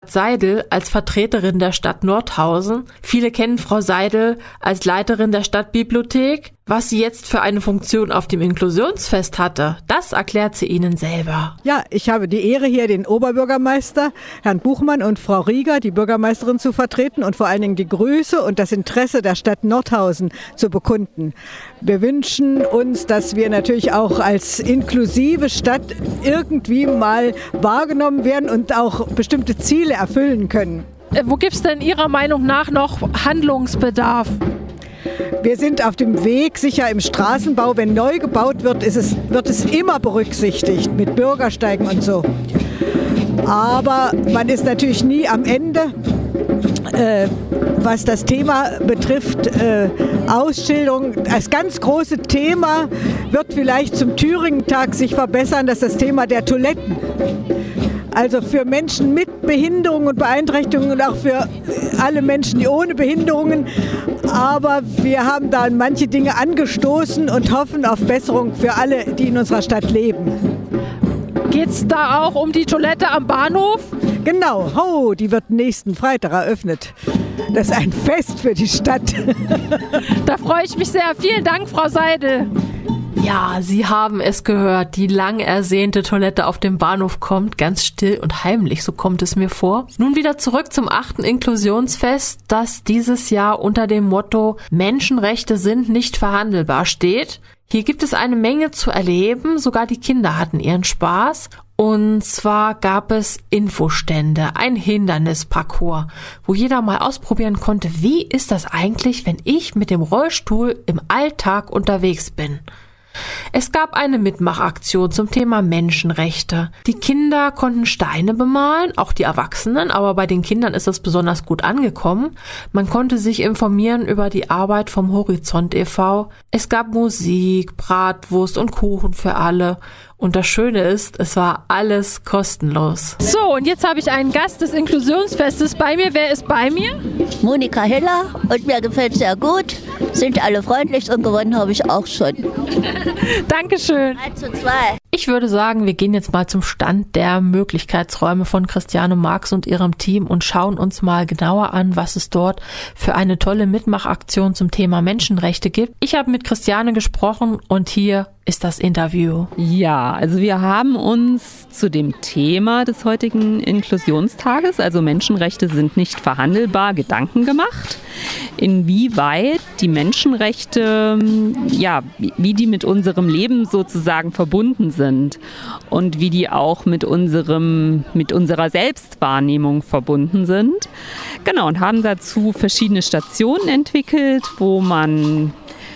Elisabeth Seidel als Vertreterin der Stadt Nordhausen. Viele kennen Frau Seidel als Leiterin der Stadtbibliothek. Was sie jetzt für eine Funktion auf dem Inklusionsfest hatte, das erklärt sie Ihnen selber. Ja, ich habe die Ehre, hier den Oberbürgermeister, Herrn Buchmann, und Frau Rieger, die Bürgermeisterin, zu vertreten und vor allen Dingen die Grüße und das Interesse der Stadt Nordhausen zu bekunden. Wir wünschen uns, dass wir natürlich auch als inklusive Stadt irgendwie mal wahrgenommen werden und auch bestimmte Ziele erfüllen können. Wo gibt es denn Ihrer Meinung nach noch Handlungsbedarf? Wir sind auf dem Weg, sicher im Straßenbau, wenn neu gebaut wird, wird es immer berücksichtigt mit Bürgersteigen und so. Aber man ist natürlich nie am Ende. Was das Thema betrifft, Ausschilderung, das ganz große Thema wird vielleicht zum Thüringen-Tag sich verbessern, das ist das Thema der Toiletten. Also für Menschen mit Behinderungen und Beeinträchtigungen und auch für alle Menschen, die ohne Behinderungen. Aber wir haben da manche Dinge angestoßen und hoffen auf Besserung für alle, die in unserer Stadt leben. Geht's da auch um die Toilette am Bahnhof? Genau, die wird nächsten Freitag eröffnet. Das ist ein Fest für die Stadt. Da freue ich mich sehr. Vielen Dank, Frau Seidel. Ja, Sie haben es gehört, die lang ersehnte Toilette auf dem Bahnhof kommt, ganz still und heimlich, so kommt es mir vor. Nun wieder zurück zum 8. Inklusionsfest, das dieses Jahr unter dem Motto Menschenrechte sind nicht verhandelbar steht. Hier gibt es eine Menge zu erleben, sogar die Kinder hatten ihren Spaß. Und zwar gab es Infostände, ein Hindernisparcours, wo jeder mal ausprobieren konnte, wie ist das eigentlich, wenn ich mit dem Rollstuhl im Alltag unterwegs bin. Es gab eine Mitmachaktion zum Thema Menschenrechte. Die Kinder konnten Steine bemalen, auch die Erwachsenen, aber bei den Kindern ist das besonders gut angekommen. Man konnte sich informieren über die Arbeit vom Horizont e.V. Es gab Musik, Bratwurst und Kuchen für alle. Und das Schöne ist, es war alles kostenlos. So, und jetzt habe ich einen Gast des Inklusionsfestes bei mir. Wer ist bei mir? Monika Hiller, und mir gefällt es sehr gut. Sind alle freundlich und gewonnen habe ich auch schon. Dankeschön. 1:2. Ich würde sagen, wir gehen jetzt mal zum Stand der Möglichkeitsräume von Christiane Marx und ihrem Team und schauen uns mal genauer an, was es dort für eine tolle Mitmachaktion zum Thema Menschenrechte gibt. Ich habe mit Christiane gesprochen und hier ist das Interview. Ja, also wir haben uns zu dem Thema des heutigen Inklusionstages, also Menschenrechte sind nicht verhandelbar, Gedanken gemacht, inwieweit die Menschenrechte, wie die mit unserem Leben sozusagen verbunden sind und wie die auch mit unserer Selbstwahrnehmung verbunden sind. Genau, und haben dazu verschiedene Stationen entwickelt, wo man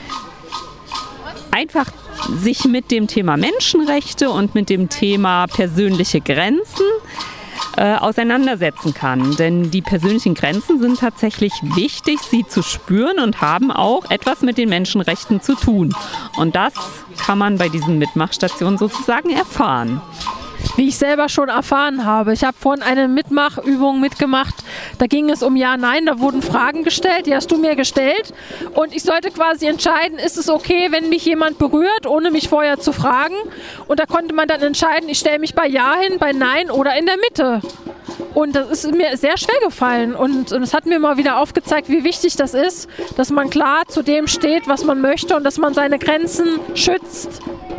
einfach sich mit dem Thema Menschenrechte und mit dem Thema persönliche Grenzen auseinandersetzen kann. Denn die persönlichen Grenzen sind tatsächlich wichtig, sie zu spüren und haben auch etwas mit den Menschenrechten zu tun. Und das kann man bei diesen Mitmachstationen sozusagen erfahren. Wie ich selber schon erfahren habe. Ich habe vorhin eine Mitmachübung mitgemacht. Da ging es um Ja, Nein. Da wurden Fragen gestellt. Die hast du mir gestellt. Und ich sollte quasi entscheiden, ist es okay, wenn mich jemand berührt, ohne mich vorher zu fragen. Und da konnte man dann entscheiden, ich stelle mich bei Ja hin, bei Nein oder in der Mitte. Und das ist mir sehr schwer gefallen. Und es hat mir mal wieder aufgezeigt, wie wichtig das ist, dass man klar zu dem steht, was man möchte und dass man seine Grenzen schützt.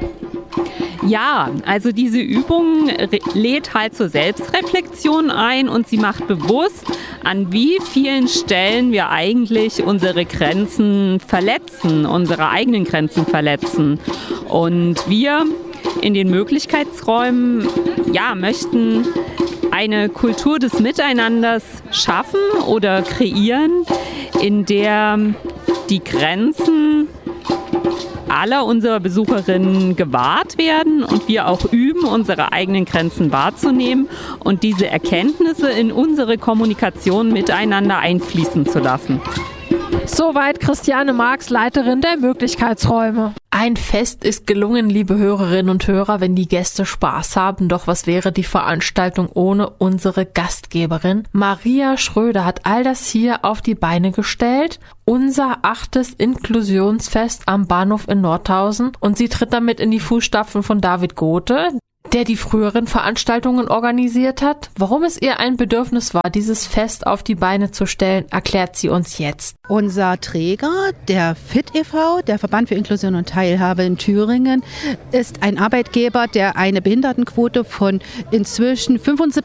Ja, also diese Übung lädt halt zur Selbstreflexion ein und sie macht bewusst, an wie vielen Stellen wir eigentlich unsere Grenzen verletzen, unsere eigenen Grenzen verletzen. Und wir in den Möglichkeitsräumen, möchten eine Kultur des Miteinanders schaffen oder kreieren, in der die Grenzen aller unserer Besucherinnen gewahrt werden und wir auch üben, unsere eigenen Grenzen wahrzunehmen und diese Erkenntnisse in unsere Kommunikation miteinander einfließen zu lassen. Soweit Christiane Marx, Leiterin der Möglichkeitsräume. Ein Fest ist gelungen, liebe Hörerinnen und Hörer, wenn die Gäste Spaß haben. Doch was wäre die Veranstaltung ohne unsere Gastgeberin? Maria Schröder hat all das hier auf die Beine gestellt. Unser 8. Inklusionsfest am Bahnhof in Nordhausen. Und sie tritt damit in die Fußstapfen von David Gothe. der die früheren Veranstaltungen organisiert hat. Warum es ihr ein Bedürfnis war, dieses Fest auf die Beine zu stellen, erklärt sie uns jetzt. Unser Träger, der FIT e.V., der Verband für Inklusion und Teilhabe in Thüringen, ist ein Arbeitgeber, der eine Behindertenquote von inzwischen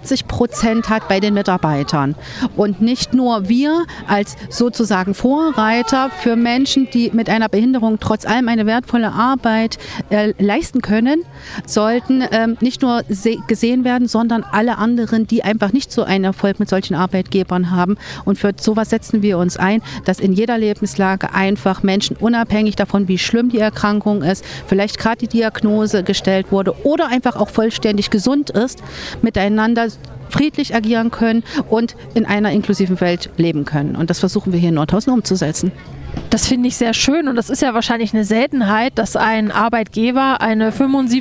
75% hat bei den Mitarbeitern. Und nicht nur wir als sozusagen Vorreiter für Menschen, die mit einer Behinderung trotz allem eine wertvolle Arbeit leisten können, sollten nicht nur gesehen werden, sondern alle anderen, die einfach nicht so einen Erfolg mit solchen Arbeitgebern haben. Und für sowas setzen wir uns ein, dass in jeder Lebenslage einfach Menschen, unabhängig davon, wie schlimm die Erkrankung ist, vielleicht gerade die Diagnose gestellt wurde oder einfach auch vollständig gesund ist, miteinander friedlich agieren können und in einer inklusiven Welt leben können. Und das versuchen wir hier in Nordhausen umzusetzen. Das finde ich sehr schön und das ist ja wahrscheinlich eine Seltenheit, dass ein Arbeitgeber eine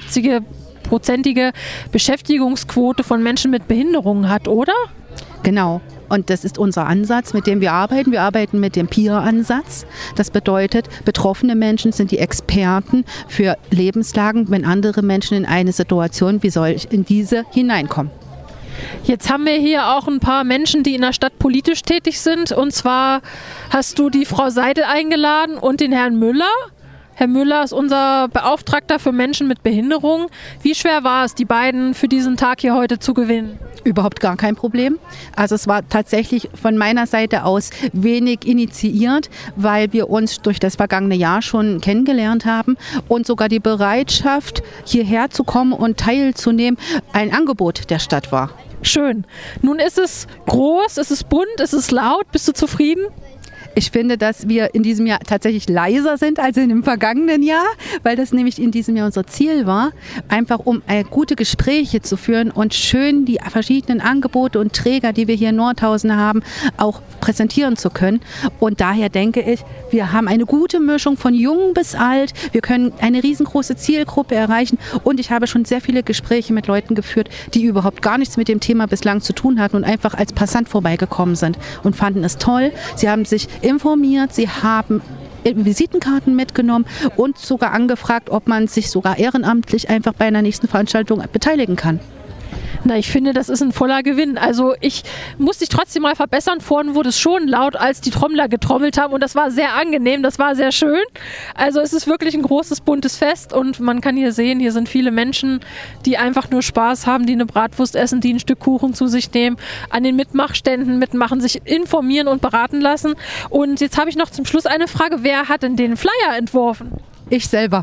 75-prozentige Beschäftigungsquote von Menschen mit Behinderungen hat, oder? Genau. Und das ist unser Ansatz, mit dem wir arbeiten. Wir arbeiten mit dem Peer-Ansatz. Das bedeutet, betroffene Menschen sind die Experten für Lebenslagen, wenn andere Menschen in eine Situation wie solch in diese hineinkommen. Jetzt haben wir hier auch ein paar Menschen, die in der Stadt politisch tätig sind. Und zwar hast du die Frau Seidel eingeladen und den Herrn Müller. Herr Müller ist unser Beauftragter für Menschen mit Behinderung. Wie schwer war es, die beiden für diesen Tag hier heute zu gewinnen? Überhaupt gar kein Problem. Also es war tatsächlich von meiner Seite aus wenig initiiert, weil wir uns durch das vergangene Jahr schon kennengelernt haben und sogar die Bereitschaft, hierher zu kommen und teilzunehmen, ein Angebot der Stadt war. Schön. Nun ist es groß, es ist bunt, es ist laut. Bist du zufrieden? Ich finde, dass wir in diesem Jahr tatsächlich leiser sind als in dem vergangenen Jahr, weil das nämlich in diesem Jahr unser Ziel war, einfach um gute Gespräche zu führen und schön die verschiedenen Angebote und Träger, die wir hier in Nordhausen haben, auch präsentieren zu können. Und daher denke ich, wir haben eine gute Mischung von jung bis alt. Wir können eine riesengroße Zielgruppe erreichen und ich habe schon sehr viele Gespräche mit Leuten geführt, die überhaupt gar nichts mit dem Thema bislang zu tun hatten und einfach als Passant vorbeigekommen sind und fanden es toll. Sie haben sich informiert, sie haben Visitenkarten mitgenommen und sogar angefragt, ob man sich sogar ehrenamtlich einfach bei einer nächsten Veranstaltung beteiligen kann. Na, ich finde, das ist ein voller Gewinn. Also ich muss dich trotzdem mal verbessern. Vorhin wurde es schon laut, als die Trommler getrommelt haben und das war sehr angenehm, das war sehr schön. Also es ist wirklich ein großes, buntes Fest und man kann hier sehen, hier sind viele Menschen, die einfach nur Spaß haben, die eine Bratwurst essen, die ein Stück Kuchen zu sich nehmen, an den Mitmachständen mitmachen, sich informieren und beraten lassen. Und jetzt habe ich noch zum Schluss eine Frage. Wer hat denn den Flyer entworfen? Ich selber.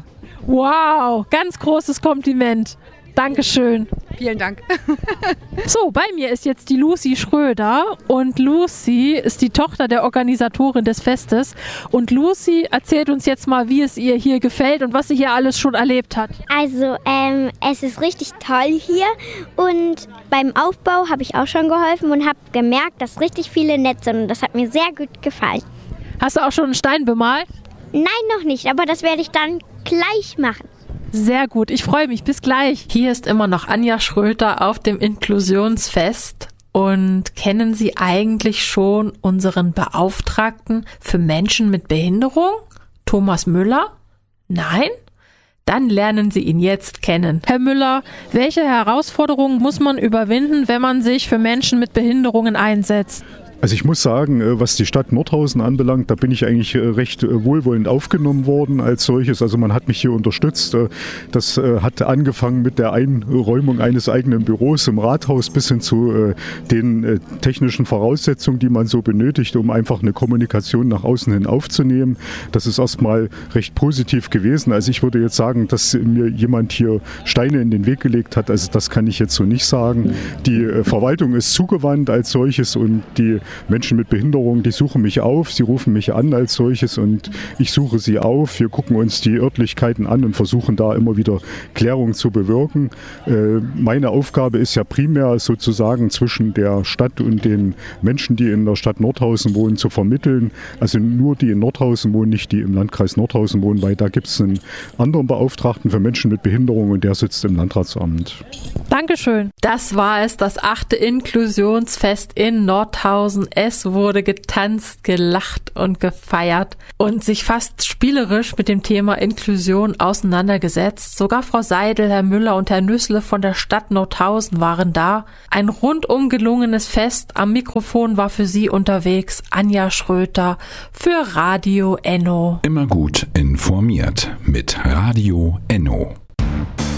Wow, ganz großes Kompliment. Dankeschön. Vielen Dank. So, bei mir ist jetzt die Lucy Schröder und Lucy ist die Tochter der Organisatorin des Festes und Lucy erzählt uns jetzt mal, wie es ihr hier gefällt und was sie hier alles schon erlebt hat. Also, es ist richtig toll hier und beim Aufbau habe ich auch schon geholfen und habe gemerkt, dass richtig viele nett sind und das hat mir sehr gut gefallen. Hast du auch schon einen Stein bemalt? Nein, noch nicht, aber das werde ich dann gleich machen. Sehr gut, ich freue mich. Bis gleich. Hier ist immer noch Anja Schröter auf dem Inklusionsfest. Und kennen Sie eigentlich schon unseren Beauftragten für Menschen mit Behinderung, Thomas Müller? Nein? Dann lernen Sie ihn jetzt kennen. Herr Müller, welche Herausforderungen muss man überwinden, wenn man sich für Menschen mit Behinderungen einsetzt? Also ich muss sagen, was die Stadt Nordhausen anbelangt, da bin ich eigentlich recht wohlwollend aufgenommen worden als solches. Also man hat mich hier unterstützt. Das hat angefangen mit der Einräumung eines eigenen Büros im Rathaus bis hin zu den technischen Voraussetzungen, die man so benötigt, um einfach eine Kommunikation nach außen hin aufzunehmen. Das ist erstmal recht positiv gewesen. Also ich würde jetzt sagen, dass mir jemand hier Steine in den Weg gelegt hat. Also das kann ich jetzt so nicht sagen. Die Verwaltung ist zugewandt als solches und die Menschen mit Behinderung, die suchen mich auf, sie rufen mich an als solches und ich suche sie auf. Wir gucken uns die Örtlichkeiten an und versuchen da immer wieder Klärung zu bewirken. Meine Aufgabe ist ja primär sozusagen zwischen der Stadt und den Menschen, die in der Stadt Nordhausen wohnen, zu vermitteln. Also nur die in Nordhausen wohnen, nicht die im Landkreis Nordhausen wohnen, weil da gibt es einen anderen Beauftragten für Menschen mit Behinderung und der sitzt im Landratsamt. Dankeschön. Das war es, das 8. Inklusionsfest in Nordhausen. Nordhausen. Es wurde getanzt, gelacht und gefeiert und sich fast spielerisch mit dem Thema Inklusion auseinandergesetzt. Sogar Frau Seidel, Herr Müller und Herr Nüssle von der Stadt Nordhausen waren da. Ein rundum gelungenes Fest. Am Mikrofon war für Sie unterwegs Anja Schröter für Radio Enno. Immer gut informiert mit Radio Enno.